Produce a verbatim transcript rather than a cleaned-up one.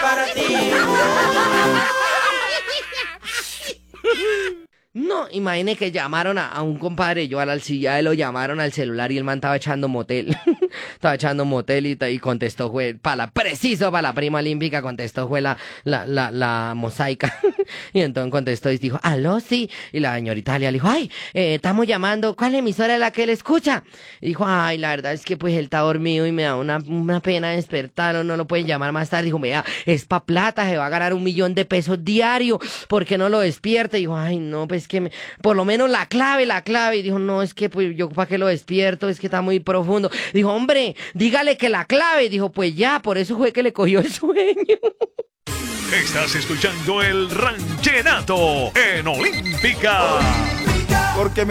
para ti. No, imagine que llamaron a, a un compadre, yo a la alcilla, lo llamaron al celular y el man estaba echando motel. Estaba echando motel y, y contestó, fue, para la, preciso para la prima olímpica, contestó, fue la, la, la, la mosaica. Y entonces contestó y dijo, aló, sí. Y la señorita le dijo, ay, eh, estamos llamando, ¿cuál emisora es la que él escucha? Y dijo, ay, la verdad es que pues él está dormido y me da una, una pena despertarlo, no lo pueden llamar más tarde. Dijo, vea, es pa' plata, se va a ganar un millón de pesos diario, ¿por qué no lo despierta? Y dijo, ay, no, pues que me, por lo menos la clave, la clave. Y dijo, no, es que pues yo para qué lo despierto, es que está muy profundo. Dijo, hombre, dígale que la clave. Dijo, pues ya, por eso fue que le cogió el sueño. Estás escuchando el Ranchenato en Olímpica. Porque